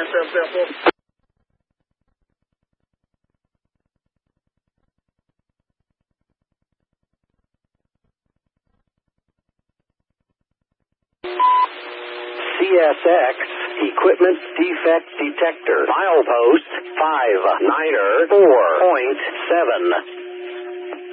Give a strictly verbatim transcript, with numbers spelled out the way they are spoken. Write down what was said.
seven seven four. C S X Equipment Defect Detector. Milepost five niner four point seven.